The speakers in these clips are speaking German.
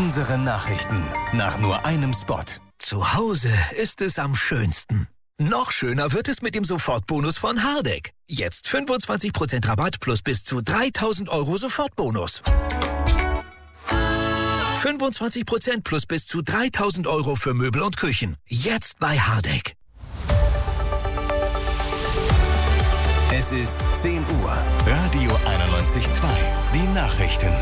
Unsere Nachrichten nach nur einem Spot. Zu Hause ist es am schönsten. Noch schöner wird es mit dem Sofortbonus von Hardegg. Jetzt 25% Rabatt plus bis zu 3.000 € Sofortbonus. 25% plus bis zu 3.000 € für Möbel und Küchen. Jetzt bei Hardegg. Es ist 10 Uhr. Radio 91.2. Die Nachrichten.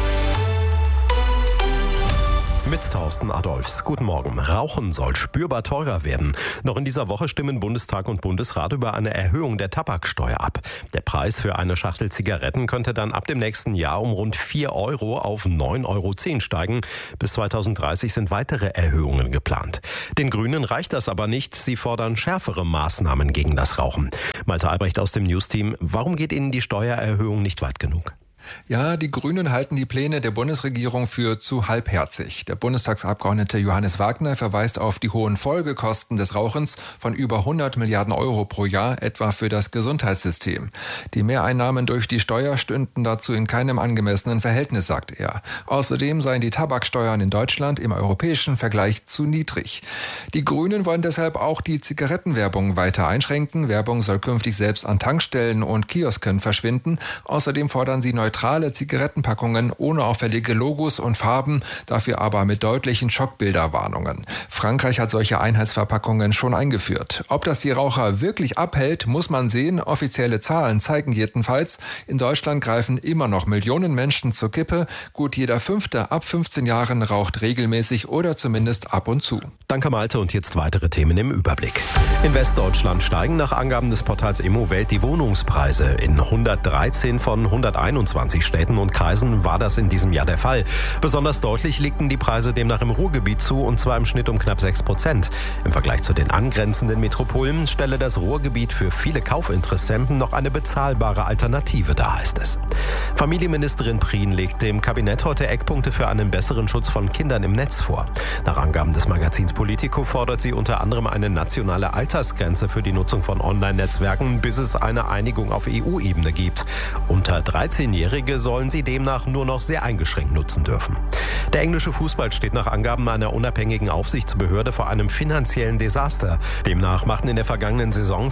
Mit Thorsten Adolphs. Guten Morgen. Rauchen soll spürbar teurer werden. Noch in dieser Woche stimmen Bundestag und Bundesrat über eine Erhöhung der Tabaksteuer ab. Der Preis für eine Schachtel Zigaretten könnte dann ab dem nächsten Jahr um rund 4 € auf 9,10 € steigen. Bis 2030 sind weitere Erhöhungen geplant. Den Grünen reicht das aber nicht. Sie fordern schärfere Maßnahmen gegen das Rauchen. Malte Albrecht aus dem Newsteam. Warum geht Ihnen die Steuererhöhung nicht weit genug? Ja, die Grünen halten die Pläne der Bundesregierung für zu halbherzig. Der Bundestagsabgeordnete Johannes Wagner verweist auf die hohen Folgekosten des Rauchens von über 100 Milliarden € pro Jahr, etwa für das Gesundheitssystem. Die Mehreinnahmen durch die Steuer stünden dazu in keinem angemessenen Verhältnis, sagt er. Außerdem seien die Tabaksteuern in Deutschland im europäischen Vergleich zu niedrig. Die Grünen wollen deshalb auch die Zigarettenwerbung weiter einschränken. Werbung soll künftig selbst an Tankstellen und Kiosken verschwinden. Außerdem fordern sie neutrale Zigarettenpackungen ohne auffällige Logos und Farben, dafür aber mit deutlichen Schockbilderwarnungen. Frankreich hat solche Einheitsverpackungen schon eingeführt. Ob das die Raucher wirklich abhält, muss man sehen. Offizielle Zahlen zeigen jedenfalls, in Deutschland greifen immer noch Millionen Menschen zur Kippe. Gut jeder Fünfte ab 15 Jahren raucht regelmäßig oder zumindest ab und zu. Danke Malte und jetzt weitere Themen im Überblick. In Westdeutschland steigen nach Angaben des Portals Immowelt die Wohnungspreise. In 113 von 121 Städten und Kreisen war das in diesem Jahr der Fall. Besonders deutlich legten die Preise demnach im Ruhrgebiet zu, und zwar im Schnitt um knapp 6%. Im Vergleich zu den angrenzenden Metropolen stelle das Ruhrgebiet für viele Kaufinteressenten noch eine bezahlbare Alternative dar, heißt es. Familienministerin Prien legt dem Kabinett heute Eckpunkte für einen besseren Schutz von Kindern im Netz vor. Nach Angaben des Magazins Politico fordert sie unter anderem eine nationale Altersgrenze für die Nutzung von Online-Netzwerken, bis es eine Einigung auf EU-Ebene gibt. Unter 13-Jährige sollen sie demnach nur noch sehr eingeschränkt nutzen dürfen. Der englische Fußball steht nach Angaben einer unabhängigen Aufsichtsbehörde vor einem finanziellen Desaster. Demnach machten in der vergangenen Saison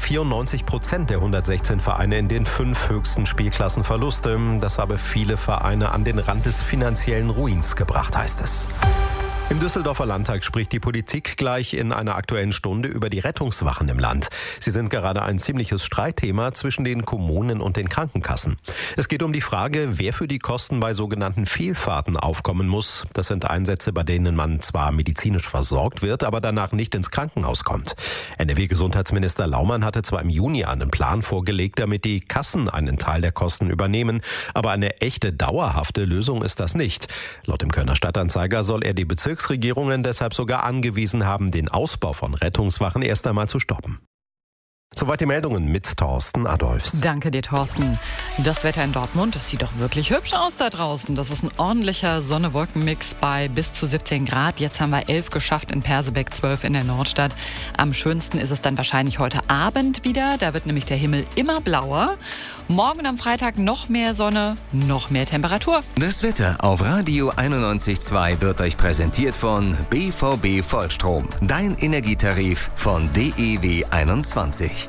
94% der 116 Vereine in den 5 höchsten Spielklassen Verluste. Das habe viele Vereine an den Rand des finanziellen Ruins gebracht, heißt es. Im Düsseldorfer Landtag spricht die Politik gleich in einer Aktuellen Stunde über die Rettungswachen im Land. Sie sind gerade ein ziemliches Streitthema zwischen den Kommunen und den Krankenkassen. Es geht um die Frage, wer für die Kosten bei sogenannten Fehlfahrten aufkommen muss. Das sind Einsätze, bei denen man zwar medizinisch versorgt wird, aber danach nicht ins Krankenhaus kommt. NRW-Gesundheitsminister Laumann hatte zwar im Juni einen Plan vorgelegt, damit die Kassen einen Teil der Kosten übernehmen, aber eine echte dauerhafte Lösung ist das nicht. Laut dem Kölner Stadtanzeiger soll er die Bezirksregierungen deshalb sogar angewiesen haben, den Ausbau von Rettungswachen erst einmal zu stoppen. Soweit die Meldungen mit Thorsten Adolphs. Danke dir, Thorsten. Das Wetter in Dortmund, das sieht doch wirklich hübsch aus da draußen. Das ist ein ordentlicher Sonne-Wolken-Mix bei bis zu 17 Grad. Jetzt haben wir 11 geschafft in Persebeck, 12 in der Nordstadt. Am schönsten ist es dann wahrscheinlich heute Abend wieder. Da wird nämlich der Himmel immer blauer. Morgen am Freitag noch mehr Sonne, noch mehr Temperatur. Das Wetter auf Radio 91.2 wird euch präsentiert von BVB Vollstrom. Dein Energietarif von DEW 21.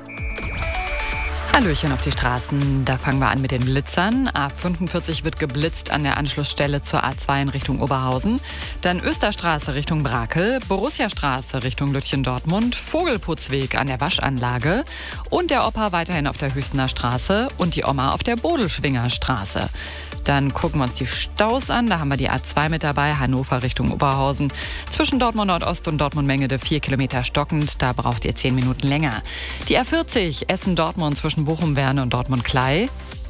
Hallöchen auf die Straßen, da fangen wir an mit den Blitzern. A45 wird geblitzt an der Anschlussstelle zur A2 in Richtung Oberhausen. Dann Österstraße Richtung Brakel, Borussiastraße Richtung Lütchen-Dortmund, Vogelputzweg an der Waschanlage und der Opa weiterhin auf der Hüstener Straße und die Oma auf der Bodelschwinger Straße. Dann gucken wir uns die Staus an. Da haben wir die A2 mit dabei, Hannover Richtung Oberhausen. Zwischen Dortmund Nordost und Dortmund Mengede 4 Kilometer stockend. Da braucht ihr 10 Minuten länger. Die A40 Essen-Dortmund zwischen Bochum-Werne und Dortmund-Klei.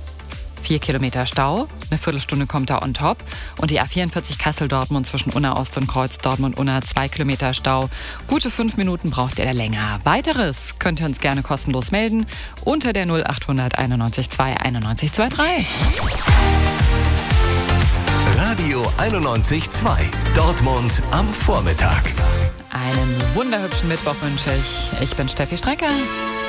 4 Kilometer Stau, eine Viertelstunde kommt da on top. Und die A44 Kassel-Dortmund zwischen Unna Ost und Kreuz Dortmund-Unna 2 Kilometer Stau. Gute 5 Minuten braucht ihr da länger. Weiteres könnt ihr uns gerne kostenlos melden unter der 0800 91 2 91 23. Radio 91.2. Dortmund am Vormittag. Einen wunderhübschen Mittwoch wünsche ich. Ich bin Steffi Strecker.